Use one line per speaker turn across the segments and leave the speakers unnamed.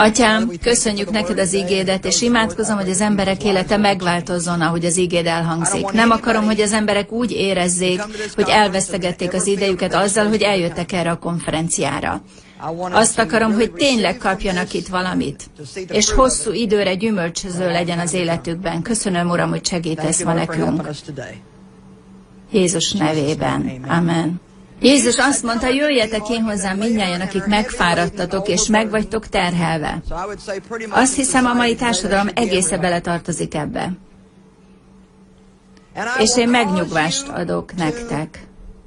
Atyám, köszönjük neked az igédet, és imádkozom, hogy az emberek élete megváltozzon, ahogy az igéd elhangzik. Nem akarom, hogy az emberek úgy érezzék, hogy elvesztegették az idejüket azzal, hogy eljöttek erre a konferenciára. Azt akarom, hogy tényleg kapjanak itt valamit, és hosszú időre gyümölcsöző legyen az életükben. Köszönöm, Uram, hogy segítesz ma nekünk. Jézus nevében. Amen. Jézus azt mondta, jöjjetek én hozzám mindnyájan, akik megfáradtatok, és meg vagytok terhelve. Azt hiszem, a mai társadalom egészen beletartozik ebbe. És én megnyugvást adok nektek.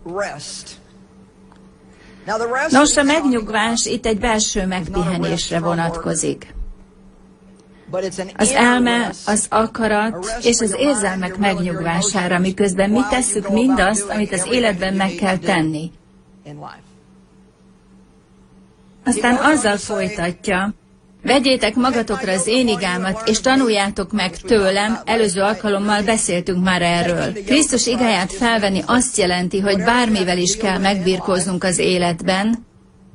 Nos, a megnyugvás itt egy belső megpihenésre vonatkozik. Az elme, az akarat és az érzelmek megnyugvására, miközben mi tesszük mindazt, amit az életben meg kell tenni. Aztán azzal folytatja, vegyétek magatokra az én igámat, és tanuljátok meg tőlem, előző alkalommal beszéltünk már erről. Krisztus igáját felvenni azt jelenti, hogy bármivel is kell megbirkóznunk az életben,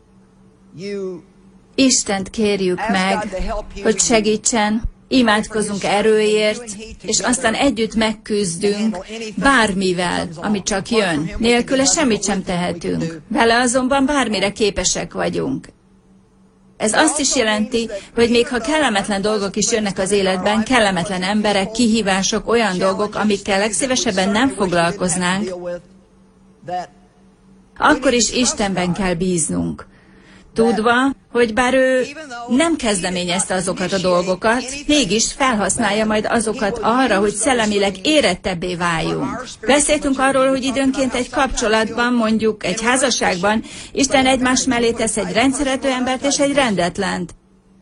Istent kérjük meg, hogy segítsen, imádkozunk erőért, és aztán együtt megküzdünk bármivel, ami csak jön. Nélküle semmit sem tehetünk. Vele azonban bármire képesek vagyunk. Ez azt is jelenti, hogy még ha kellemetlen dolgok is jönnek az életben, kellemetlen emberek, kihívások, olyan dolgok, amikkel legszívesebben nem foglalkoznánk, akkor is Istenben kell bíznunk. Tudva, hogy bár ő nem kezdeményezte azokat a dolgokat, mégis felhasználja majd azokat arra, hogy szellemileg érettebbé váljunk. Beszéltünk arról, hogy időnként egy kapcsolatban, mondjuk egy házasságban, Isten egymás mellé tesz egy rendszerető embert és egy rendetlent.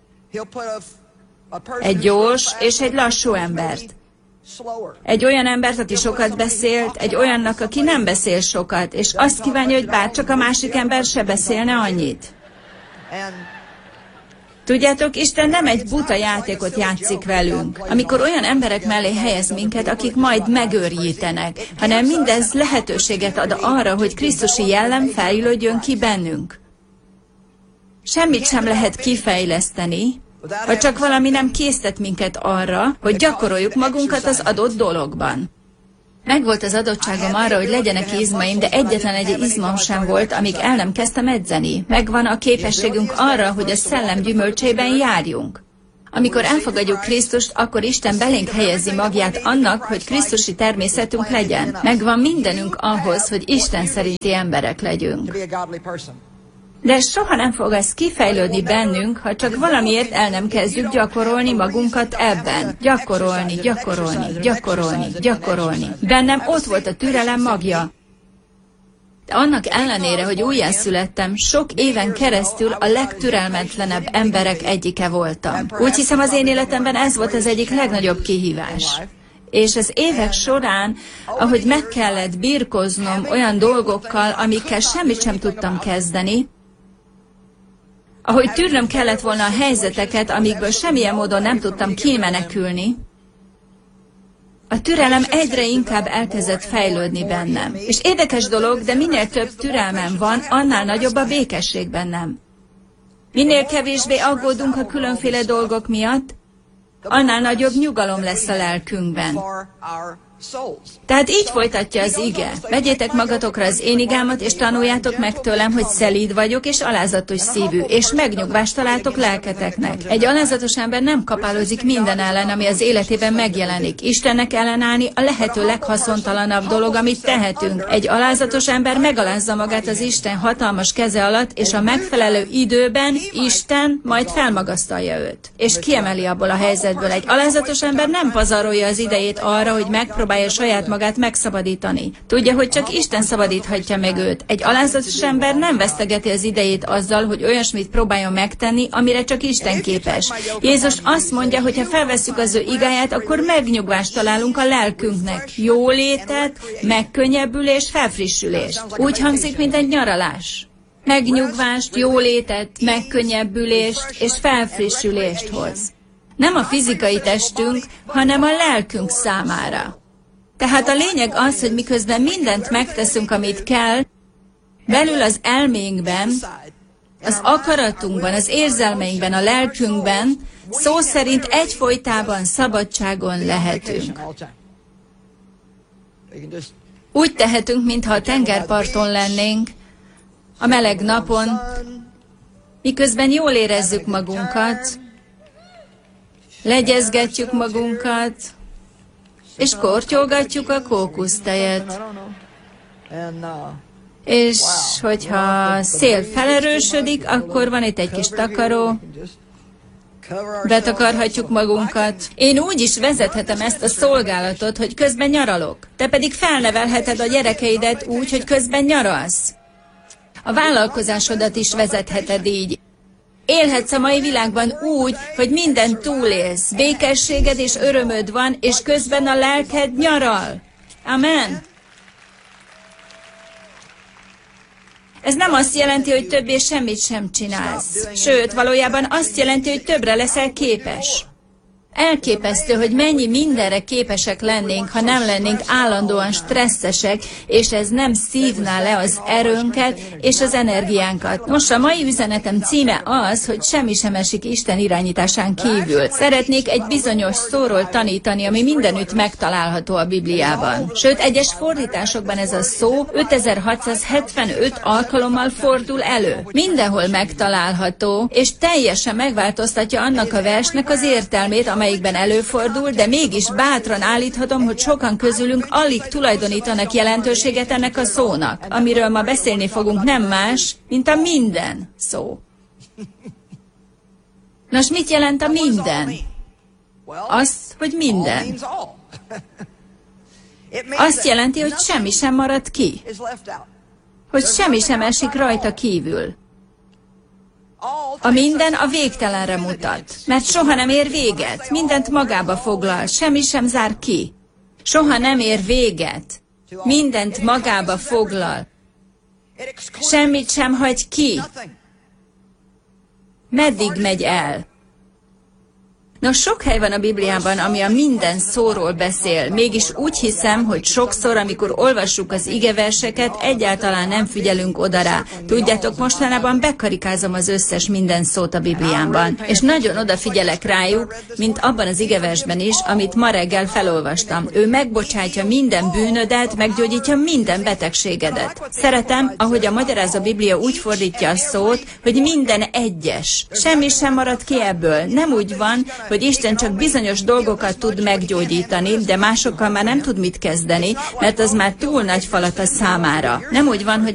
Egy gyors és egy lassú embert. Egy olyan embert, aki sokat beszélt, egy olyannak, aki nem beszél sokat, és azt kívánja, hogy bárcsak a másik ember se beszélne annyit. Tudjátok, Isten nem egy buta játékot játszik velünk, amikor olyan emberek mellé helyez minket, akik majd megőrjítenek, hanem mindez lehetőséget ad arra, hogy Krisztusi jellem fejlődjön ki bennünk. Semmit sem lehet kifejleszteni, ha csak valami nem késztet minket arra, hogy gyakoroljuk magunkat az adott dologban. Megvolt az adottságom arra, hogy legyenek izmaim, de egyetlen egy izmom sem volt, amíg el nem kezdtem edzeni. Megvan a képességünk arra, hogy a szellem gyümölcsében járjunk. Amikor elfogadjuk Krisztust, akkor Isten belénk helyezi magját annak, hogy krisztusi természetünk legyen. Megvan mindenünk ahhoz, hogy Isten szerinti emberek legyünk. De soha nem fog ez kifejlődni bennünk, ha csak valamiért el nem kezdjük gyakorolni magunkat ebben. Gyakorolni. Bennem ott volt a türelem magja. De annak ellenére, hogy újjászülettem, sok éven keresztül a legtürelmetlenebb emberek egyike voltam. Úgy hiszem, az én életemben ez volt az egyik legnagyobb kihívás. És az évek során, ahogy meg kellett birkoznom olyan dolgokkal, amikkel semmit sem tudtam kezdeni, ahogy tűrnöm kellett volna a helyzeteket, amikből semmilyen módon nem tudtam kimenekülni, a türelem egyre inkább elkezdett fejlődni bennem. És érdekes dolog, de minél több türelmem van, annál nagyobb a békesség bennem. Minél kevésbé aggódunk a különféle dolgok miatt, annál nagyobb nyugalom lesz a lelkünkben. Tehát így folytatja az ige. Vegyétek magatokra az én igámat, és tanuljátok meg tőlem, hogy szelíd vagyok, és alázatos szívű, és megnyugvást találtok lelketeknek. Egy alázatos ember nem kapálózik minden ellen, ami az életében megjelenik. Istennek ellenállni a lehető leghaszontalanabb dolog, amit tehetünk. Egy alázatos ember megalázza magát az Isten hatalmas keze alatt, és a megfelelő időben Isten majd felmagasztalja őt. És kiemeli abból a helyzetből. Egy alázatos ember nem pazarolja az idejét arra, hogy megpróbálja saját magát megszabadítani. Tudja, hogy csak Isten szabadíthatja meg őt. Egy alázatos ember nem vesztegeti az idejét azzal, hogy olyasmit próbáljon megtenni, amire csak Isten képes. Jézus azt mondja, hogy ha felvesszük az ő igáját, akkor megnyugvást találunk a lelkünknek. Jólétet, megkönnyebbülés, felfrissülést. Úgy hangzik, mint egy nyaralás. Megnyugvást, jólétet, megkönnyebbülést és felfrissülést hoz. Nem a fizikai testünk, hanem a lelkünk számára. Tehát a lényeg az, hogy miközben mindent megteszünk, amit kell, belül az elménkben Az akaratunkban, az érzelmeinkben, a lelkünkben szó szerint egyfolytában szabadságon lehetünk. Úgy tehetünk, mintha a tengerparton lennénk, a meleg napon, miközben jól érezzük magunkat, legyezgetjük magunkat, és kortyolgatjuk a kókusztejet. És hogyha szél felerősödik, akkor van itt egy kis takaró, betakarhatjuk magunkat. Én úgy is vezethetem ezt a szolgálatot, hogy közben nyaralok. Te pedig felnevelheted a gyerekeidet úgy, hogy közben nyaralsz. A vállalkozásodat is vezetheted így. Élhetsz a mai világban úgy, hogy mindent túlélsz. Békességed és örömöd van, és közben a lelked nyaral. Amen. Ez nem azt jelenti, hogy többé semmit sem csinálsz. Sőt, valójában azt jelenti, hogy többre leszel képes. Elképesztő, hogy mennyi mindenre képesek lennénk, ha nem lennénk állandóan stresszesek, és ez nem szívná le az erőnket és az energiánkat. Nos, a mai üzenetem címe az, hogy semmi sem esik Isten irányításán kívül. Szeretnék egy bizonyos szóról tanítani, ami mindenütt megtalálható a Bibliában. Sőt, egyes fordításokban ez a szó 5675 alkalommal fordul elő. Mindenhol megtalálható, és teljesen megváltoztatja annak a versnek az értelmét, amelyikben előfordul, de mégis bátran állíthatom, hogy sokan közülünk alig tulajdonítanak jelentőséget ennek a szónak. Amiről ma beszélni fogunk, nem más, mint a minden szó. Nos, mit jelent a minden? Az, hogy minden. Azt jelenti, hogy semmi sem marad ki. Hogy semmi sem esik rajta kívül. A minden a végtelenre mutat, mert soha nem ér véget, mindent magába foglal, semmi sem zár ki. Soha nem ér véget, mindent magába foglal, semmit sem hagy ki. Meddig megy el? Nos, sok hely van a Bibliában, ami a minden szóról beszél. Mégis úgy hiszem, hogy sokszor, amikor olvassuk az igeverseket, egyáltalán nem figyelünk oda rá. Tudjátok, mostanában bekarikázom az összes minden szót a Bibliában. És nagyon odafigyelek rájuk, mint abban az igeversben is, amit ma reggel felolvastam. Ő megbocsátja minden bűnödet, meggyógyítja minden betegségedet. Szeretem, ahogy a Magyarázó Biblia úgy fordítja a szót, hogy minden egyes. Semmi sem marad ki ebből. Nem úgy van, hogy Isten csak bizonyos dolgokat tud meggyógyítani, de másokkal már nem tud mit kezdeni, mert az már túl nagy falat a számára. Nem úgy van, hogy